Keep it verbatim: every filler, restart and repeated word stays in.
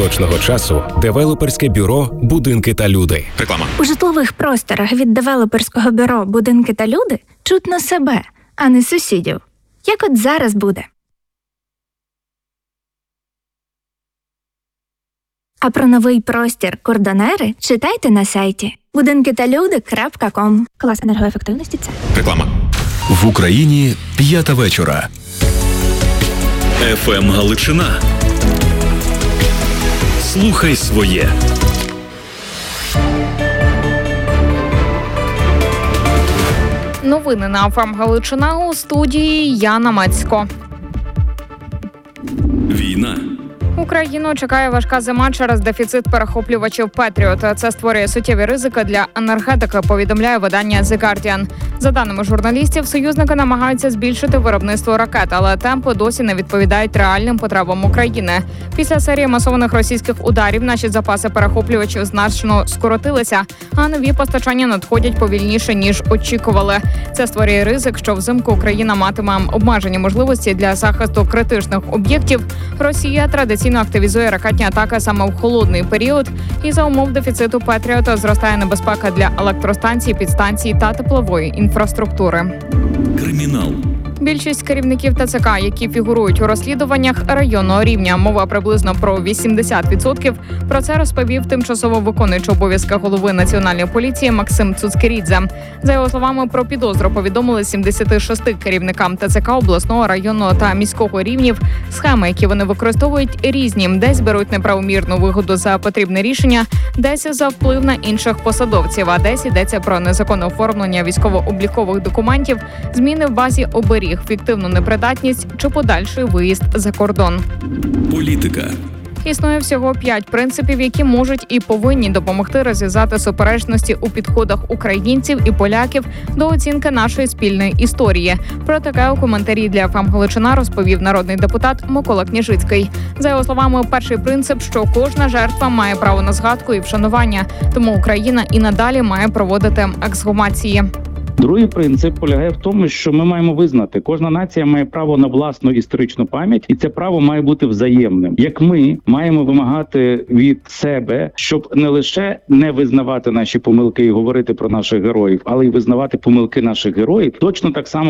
поточного часу девелоперське бюро «Будинки та люди». Реклама. У житлових просторах від девелоперського бюро «Будинки та люди» чутно себе, а не сусідів. Як от зараз буде. А про новий простір «Кордонери» читайте на сайті будинки та люди крапка ком. Клас енергоефективності – це. Реклама. В Україні п'ята вечора. еф ем Галичина. Слухай своє. Новини на еф ем Галичина, у студії Яна Мацько. Війна. Україну чекає важка зима через дефіцит перехоплювачів «Петріот». Це створює суттєві ризики для енергетики, повідомляє видання «The Guardian». За даними журналістів, союзники намагаються збільшити виробництво ракет, але темпи досі не відповідають реальним потребам України. Після серії масованих російських ударів наші запаси перехоплювачів значно скоротилися, а нові постачання надходять повільніше, ніж очікували. Це створює ризик, що взимку Україна матиме обмежені можливості для захисту критичних об'єктів. Росія традиційно активізує ракетні атаки саме в холодний період, і за умов дефіциту «Петріота» зростає небезпека для електростанцій, підстанцій та теплової інфраструктури. Кримінал. Більшість керівників те це ка, які фігурують у розслідуваннях районного рівня, мова приблизно про вісімдесят відсотків. Про це розповів тимчасово виконуючий обов'язки голови Національної поліції Максим Цуцкерідзе. За його словами, про підозру повідомили сімдесят шість керівникам те це ка обласного, районного та міського рівнів. Схеми, які вони використовують, різні. Десь беруть неправомірну вигоду за потрібне рішення, десь за вплив на інших посадовців, а десь йдеться про незаконне оформлення військово-облікових документів, зміни в базі оберіг, фіктивну непридатність чи подальший виїзд за кордон. Політика. Існує всього п'ять принципів, які можуть і повинні допомогти розв'язати суперечності у підходах українців і поляків до оцінки нашої спільної історії. Про таке у коментарі для еф ем Галичина розповів народний депутат Микола Княжицький. За його словами, перший принцип, що кожна жертва має право на згадку і вшанування, тому Україна і надалі має проводити ексгумації. Другий принцип полягає в тому, що ми маємо визнати, кожна нація має право на власну історичну пам'ять, і це право має бути взаємним. Як ми маємо вимагати від себе, щоб не лише не визнавати наші помилки і говорити про наших героїв, але й визнавати помилки наших героїв, точно так само